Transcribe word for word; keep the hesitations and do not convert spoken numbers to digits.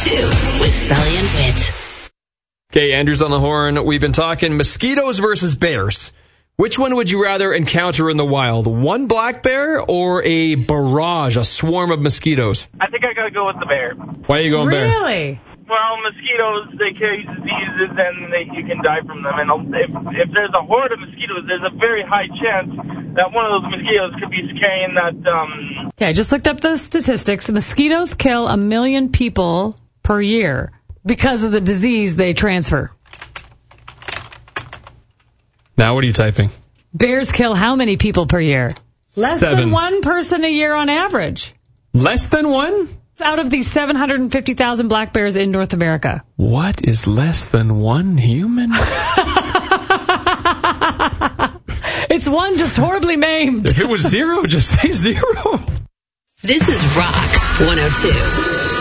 two with Sully and Whit. Okay, Andrew's on the horn. We've been talking mosquitoes versus bears. Which one would you rather encounter in the wild? One black bear or a barrage, a swarm of mosquitoes? I think I gotta go with the bear. Why are you going bear? Really? Well, mosquitoes, they carry diseases and they, you can die from them. And if, if there's a horde of mosquitoes, there's a very high chance that one of those mosquitoes could be carrying that... Um... Okay, I just looked up the statistics. Mosquitoes kill a million people per year because of the disease they transfer. Now what are you typing? Bears kill how many people per year? Less Seven. than one person a year on average. Less than one? It's out of the seven hundred fifty thousand black bears in North America. What is less than one human? It's one just horribly maimed. If it was zero, just say zero. This is Rock one oh two.